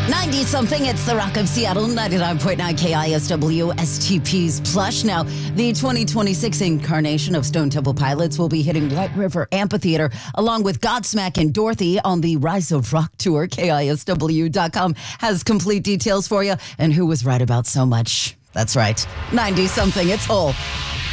90 something, it's the Rock of Seattle, 99.9 KISW, STP's Plush. Now, the 2026 incarnation of Stone Temple Pilots will be hitting White River Amphitheater along with Godsmack and Dorothy on the Rise of Rock Tour. KISW.com has complete details for you. And who was right about so much? That's right, 90 something, it's Hole.